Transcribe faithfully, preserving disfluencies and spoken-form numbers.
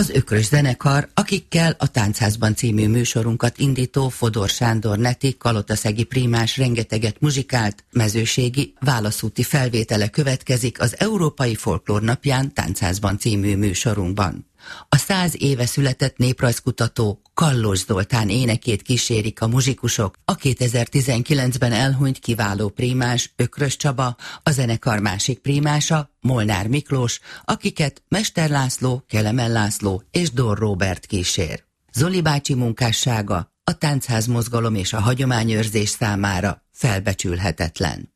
az Ökrös zenekar, akikkel a Táncházban című műsorunkat indító Fodor Sándor Neti, kalotaszegi prímás rengeteget muzsikált, mezőségi, válaszúti felvétele következik az Európai Folklór Napján Táncházban című műsorunkban. A száz éve született néprajzkutató Kallos Zoltán énekét kísérik a muzsikusok, a kétezer-tizenkilencben elhunyt kiváló prímás Ökrös Csaba, a zenekar másik prímása Molnár Miklós, akiket Mester László, Kelemen László és Dor Róbert kísér. Zoli bácsi munkássága a táncház mozgalom és a hagyományőrzés számára felbecsülhetetlen.